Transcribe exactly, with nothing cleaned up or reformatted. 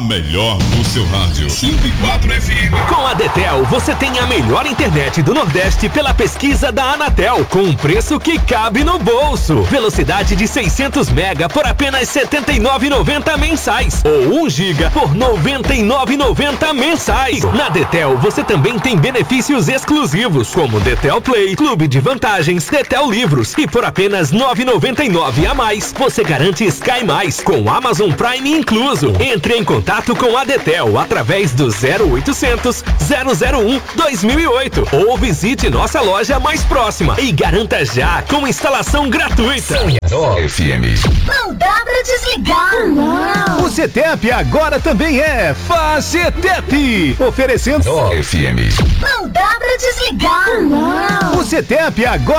melhor do seu rádio. cento e quatro F M. Com a Detel, você tem a melhor internet do Nordeste pela pesquisa da Anatel, com um preço que cabe no bolso. Velocidade de seiscentos mega por apenas setenta e nove reais e noventa centavos mensais ou um giga por noventa e nove reais e noventa centavos mensais. Na Detel, você também tem benefícios exclusivos, como Detel Play, Clube de Vantagens, Detel Livros, e por apenas nove reais e noventa e nove centavos a mais, você garante Sky Mais com Amazon Prime incluso. Entre em contato com a Detel através do zero oitocentos, zero zero um, dois mil e oito ou visite nossa loja mais próxima e garanta já com instalação gratuita. F M. Não dá pra desligar, não. O CETEP agora também é FACETEP, oferecendo F M. Não dá pra desligar, não. O CETEP agora